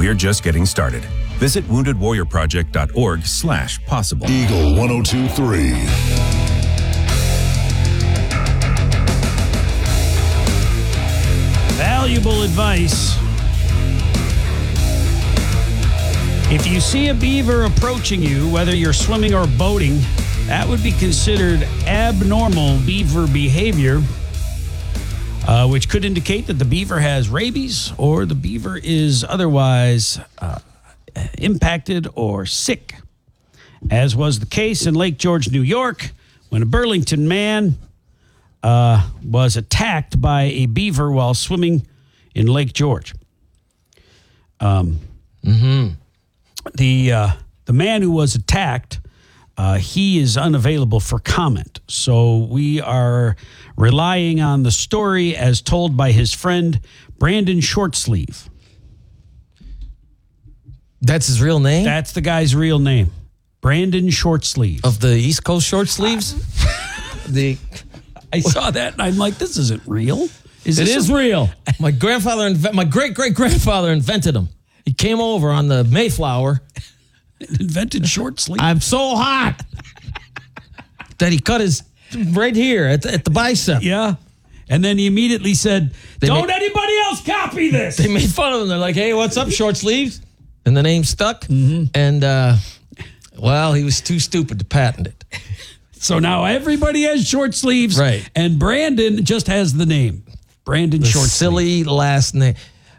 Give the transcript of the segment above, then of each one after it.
we're just getting started. Visit woundedwarriorproject.org/possible. Eagle 102.3. Valuable advice. If you see a beaver approaching you, whether you're swimming or boating, that would be considered abnormal beaver behavior, which could indicate that the beaver has rabies or the beaver is otherwise impacted or sick, as was the case in Lake George, New York, when a Burlington man was attacked by a beaver while swimming in Lake George. The man who was attacked, he is unavailable for comment. So we are relying on the story as told by his friend, Brandon Shortsleeve. That's his real name? That's the guy's real name. Brandon Shortsleeve. Of the East Coast short sleeves? I saw that and I'm like, this isn't real. It is real. My great-great-grandfather invented them. He came over on the Mayflower. Invented short sleeve. I'm so hot that he cut his right here at the bicep. Yeah. And then he immediately said, don't anybody else copy this. They made fun of him. They're like, hey, what's up, short sleeves? And the name stuck. Mm-hmm. And, well, he was too stupid to patent it. So now everybody has short sleeves. Right. And Brandon just has the name. Brandon Shortsleeve. Silly last name.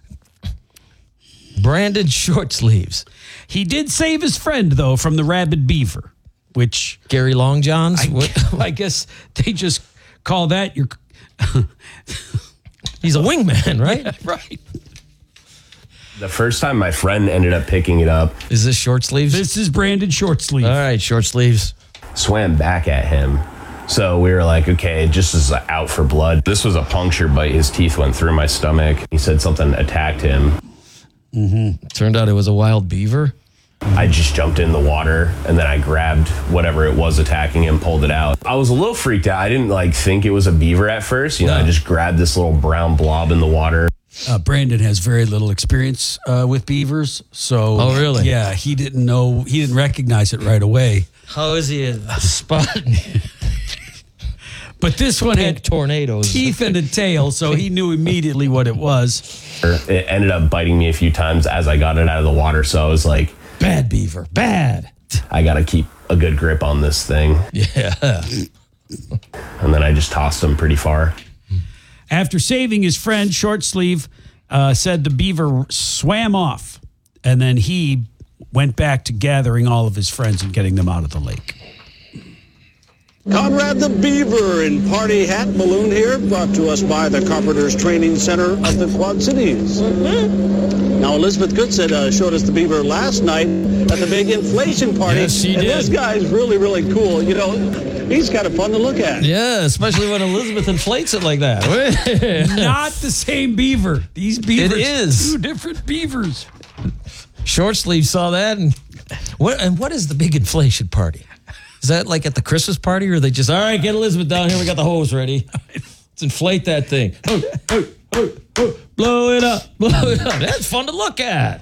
Brandon Shortsleeves. He did save his friend, though, from the rabid beaver, which... Gary Longjohn's? I guess they just call that your... He's a wingman, right? Right. The first time my friend ended up picking it up. Is this Shortsleeves? This is Brandon Shortsleeve. All right, Shortsleeves. Swam back at him. So we were like, okay, just as out for blood. This was a puncture bite. His teeth went through my stomach. He said something attacked him. Mm-hmm. Turned out it was a wild beaver. I just jumped in the water and then I grabbed whatever it was attacking him, pulled it out. I was a little freaked out. I didn't think it was a beaver at first. I just grabbed this little brown blob in the water. Brandon has very little experience with beavers. So, oh, really? Yeah, he didn't know. He didn't recognize it right away. How is he spotting? But this one had tornadoes, teeth and a tail, so he knew immediately what it was. It ended up biting me a few times as I got it out of the water. So I was like, bad beaver, bad. I got to keep a good grip on this thing. Yeah. And then I just tossed him pretty far. After saving his friend, Shortsleeve said the beaver swam off, and then he went back to gathering all of his friends and getting them out of the lake. Conrad the Beaver in party hat balloon here, brought to us by the Carpenters Training Center of the Quad Cities. Mm-hmm. Now, Elizabeth Goodson showed us the beaver last night at the big inflation party. Yes, she did. This guy's really, really cool. He's kind of fun to look at. Yeah, especially when Elizabeth inflates it like that. Not the same beaver. These beavers. It is. Two different beavers. Shortsleeve saw that. And what is the big inflation party? Is that like at the Christmas party, or are they just, all right, get Elizabeth down here, we got the hose ready. Let's inflate that thing. Blow it up, blow it up. That's fun to look at.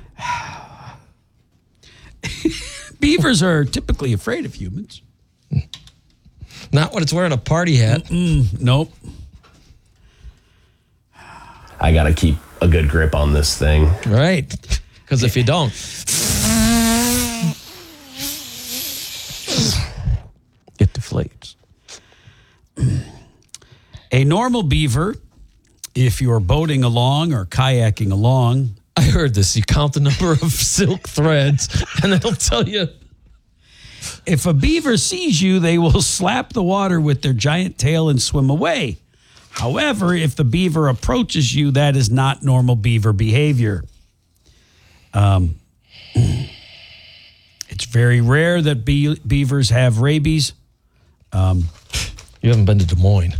Beavers are typically afraid of humans. Not when it's wearing a party hat. Nope. I got to keep a good grip on this thing. Right. Because if you don't... it deflates. A normal beaver, if you're boating along or kayaking along... I heard this. You count the number of silk threads, and it'll tell you... If a beaver sees you, they will slap the water with their giant tail and swim away. However, if the beaver approaches you, that is not normal beaver behavior. It's very rare that beavers have rabies. You haven't been to Des Moines.